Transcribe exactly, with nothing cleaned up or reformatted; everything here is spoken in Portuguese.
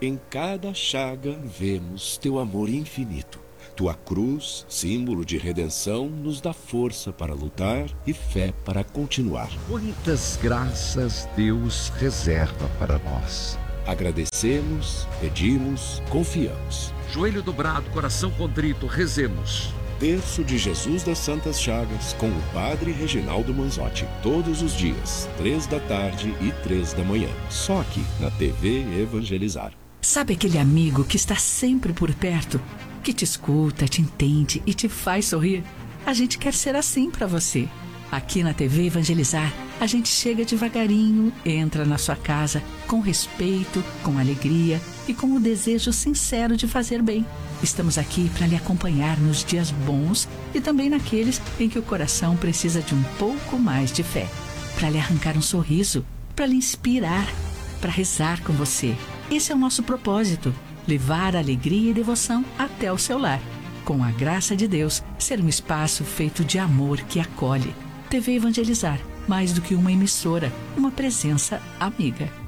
Em cada chaga vemos teu amor infinito. Tua cruz, símbolo de redenção, nos dá força para lutar e fé para continuar. Quantas graças Deus reserva para nós. Agradecemos, pedimos, confiamos. Joelho dobrado, coração contrito, rezemos. Terço de Jesus das Santas Chagas com o Padre Reginaldo Manzotti. Todos os dias, três da tarde e três da manhã. Só aqui na T V Evangelizar. Sabe aquele amigo que está sempre por perto, que te escuta, te entende e te faz sorrir? A gente quer ser assim para você. Aqui na T V Evangelizar, a gente chega devagarinho, entra na sua casa com respeito, com alegria e com o desejo sincero de fazer bem. Estamos aqui para lhe acompanhar nos dias bons e também naqueles em que o coração precisa de um pouco mais de fé. Para lhe arrancar um sorriso, para lhe inspirar, para rezar com você. Esse é o nosso propósito, levar alegria e devoção até o seu lar. Com a graça de Deus, ser um espaço feito de amor que acolhe. T V Evangelizar, mais do que uma emissora, uma presença amiga.